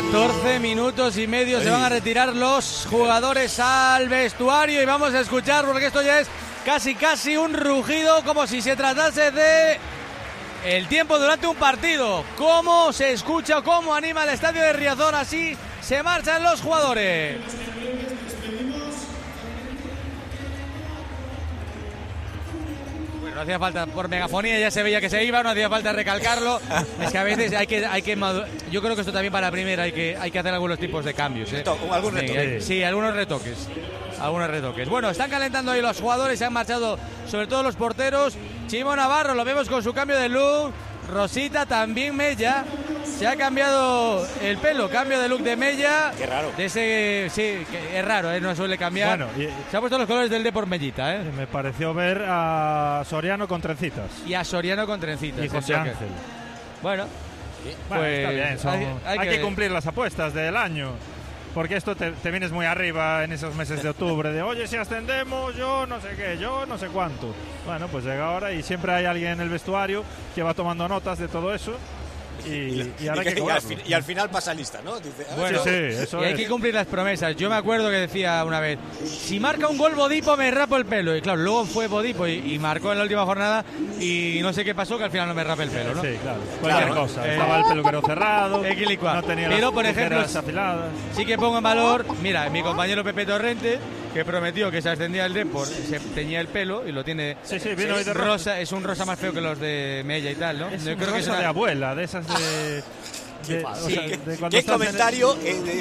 14 minutos y medio. Se van a retirar los jugadores al vestuario y vamos a escuchar, porque esto ya es casi un rugido, como si se tratase de el tiempo durante un partido. Cómo se escucha, cómo anima el estadio de Riazor. Así se marchan los jugadores. No hacía falta, por megafonía ya se veía que se iba, no hacía falta recalcarlo. Es que a veces hay que yo creo que esto también para la primera hay que hacer algunos tipos de cambios, ¿eh? ¿Algún retoque? Sí, algunos retoques. Bueno, están calentando ahí los jugadores, se han marchado sobre todo los porteros. Chimo Navarro, lo vemos con su cambio de look. Rosita, también Mella. Se ha cambiado el pelo, cambio de look de Mella. Qué raro. Sí, que es raro, no suele cambiar. Bueno, se ha puesto los colores del Depor Mellita, ¿eh? Me pareció ver a Soriano con trencitas. Y a Soriano con trencitas. Y José Ángel. Bueno, está bien. Hay que cumplir las apuestas del año. Porque esto te vienes muy arriba en esos meses de octubre de, oye, si ascendemos, yo no sé qué, yo no sé cuánto. Bueno, pues llega ahora y siempre hay alguien en el vestuario que va tomando notas de todo eso. Y ahora y al final pasa lista, ¿no? Dice, bueno, sí, eso y hay que cumplir las promesas. Yo me acuerdo que decía una vez, si marca un gol Bodipo me rapo el pelo. Y claro, luego fue Bodipo y marcó en la última jornada y no sé qué pasó, que al final no me rapé el pelo, ¿no? Sí, claro. Cualquier cosa. Estaba el peluquero cerrado, no tenía pero, las por ejemplo, afiladas. Sí que pongo en valor, mira, mi compañero Pepe Torrente, que prometió que se ascendía el Depor, se teñía el pelo y lo tiene. Sí, vino hoy de rosa. Es un rosa más feo que los de Mella y tal, ¿no? Es Yo creo que es de abuela, de esas de... ¿Qué comentario?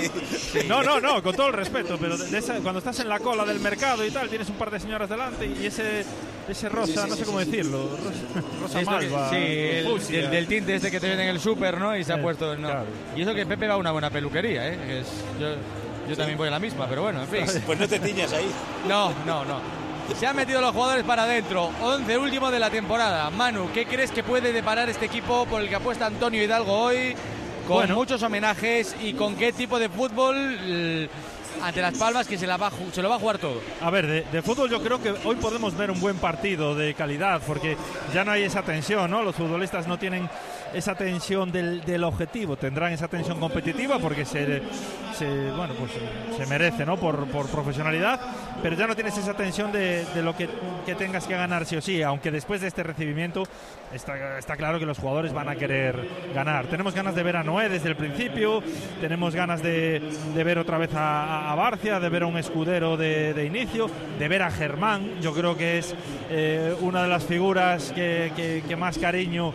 No, con todo el respeto, pero cuando estás en la cola del mercado y tal, tienes un par de señoras delante y ese rosa, no sé cómo decirlo, rosa malva. Sí, del tinte este que te viene en el súper, ¿no? Y se ha puesto. No. Claro. Y eso que Pepe va a una buena peluquería, ¿eh? Yo también voy a la misma, pero bueno, en fin. Pues no te tiñas ahí. No. Se han metido los jugadores para adentro. 11 último de la temporada. Manu, ¿qué crees que puede deparar este equipo por el que apuesta Antonio Hidalgo hoy? Con muchos homenajes y con qué tipo de fútbol ante Las Palmas, que se lo va a jugar todo. A ver, de fútbol yo creo que hoy podemos ver un buen partido de calidad, porque ya no hay esa tensión, ¿no? Los futbolistas no tienen esa tensión del objetivo, tendrán esa tensión competitiva porque se merece, ¿no? Por profesionalidad, pero ya no tienes esa tensión de lo que tengas que ganar sí o sí, aunque después de este recibimiento está claro que los jugadores van a querer ganar. Tenemos ganas de ver a Noé desde el principio, tenemos ganas de ver otra vez a Barcia, de ver a un escudero de inicio, de ver a Germán. Yo creo que es una de las figuras que más cariño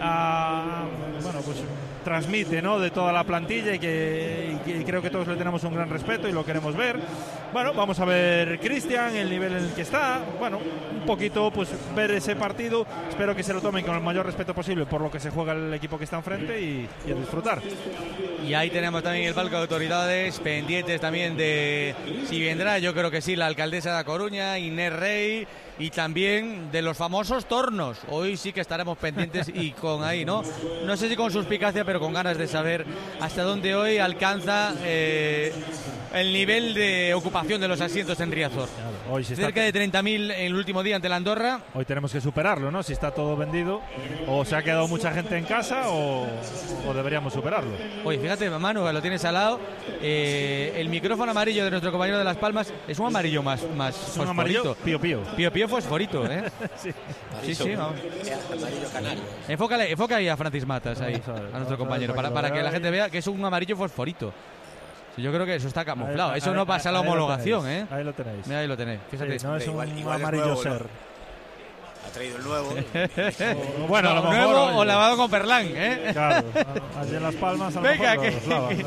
transmite, ¿no? De toda la plantilla y creo que todos le tenemos un gran respeto y lo queremos ver. Bueno, vamos a ver Cristian, el nivel en el que está. Bueno, un poquito pues ver ese partido. Espero que se lo tomen con el mayor respeto posible por lo que se juega el equipo que está enfrente y a disfrutar. Y ahí tenemos también el palco de autoridades pendientes también de si vendrá, yo creo que sí, la alcaldesa de Coruña, Inés Rey, y también de los famosos tornos. Hoy sí que estaremos pendientes y con ahí, ¿no? No sé si con suspicacia, pero con ganas de saber hasta dónde hoy alcanza el nivel de ocupación de los asientos en Riazor. Claro, hoy cerca de 30.000 en el último día ante la Andorra. Hoy tenemos que superarlo, ¿no? Si está todo vendido, o se ha quedado mucha gente en casa o deberíamos superarlo. Oye, fíjate, Manu, lo tienes al lado. El micrófono amarillo de nuestro compañero de Las Palmas es un amarillo más es un amarillo pío fosforito, ¿eh? Sí, vamos. Amarillo canario. Enfoca ahí a Francis Matas, ahí, a nuestro compañero, para que la gente vea que es un amarillo fosforito. Yo creo que eso está camuflado. Eso no pasa la homologación, ¿eh? Ahí lo tenéis. Mira, ahí lo tenéis. Fíjate. Sí, no es un amarillo ser. Ha traído el nuevo. Bueno, a lo mejor, nuevo o lavado con Perlán, ¿eh? Claro. Allí en Las Palmas a lo venga, mejor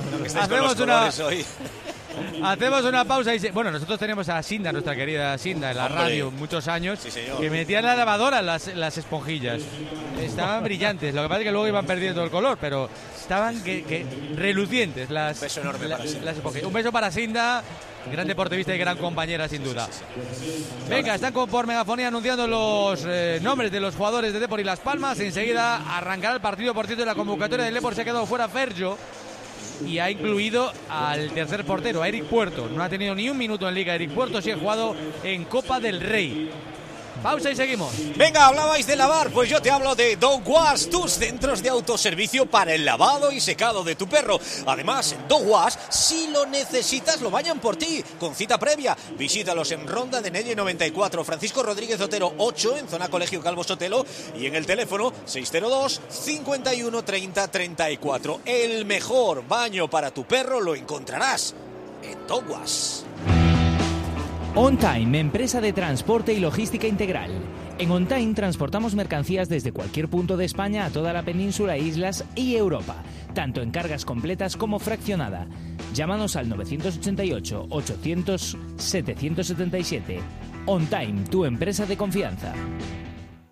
hacemos una pausa y bueno, nosotros tenemos a Sinda, nuestra querida Sinda, en la radio muchos años, que metía en la lavadora las esponjillas. Estaban brillantes, lo que pasa es que luego iban perdiendo el color, pero estaban que relucientes las, un beso enorme para Sinda. Un beso para Sinda, gran deportivista y gran compañera sin duda. Venga, están por megafonía anunciando los nombres de los jugadores de Depor y Las Palmas. Enseguida arrancará el partido. Por cierto, de la convocatoria del Depor se ha quedado fuera Ferjo y ha incluido al tercer portero, a Eric Puerto. No ha tenido ni un minuto en Liga Eric Puerto, sí ha jugado en Copa del Rey. Pausa y seguimos. Venga, hablabais de lavar, pues yo te hablo de Dog Wash, tus centros de autoservicio para el lavado y secado de tu perro. Además, en Dog Wash, si lo necesitas, lo bañan por ti, con cita previa. Visítalos en Ronda de Nelle 94, Francisco Rodríguez Otero 8, en zona Colegio Calvo Sotelo, y en el teléfono 602 51 30 34. El mejor baño para tu perro lo encontrarás en Dog Wash. On Time, empresa de transporte y logística integral. En On Time transportamos mercancías desde cualquier punto de España a toda la península, islas y Europa, tanto en cargas completas como fraccionada. Llámanos al 988 800 777. On Time, tu empresa de confianza.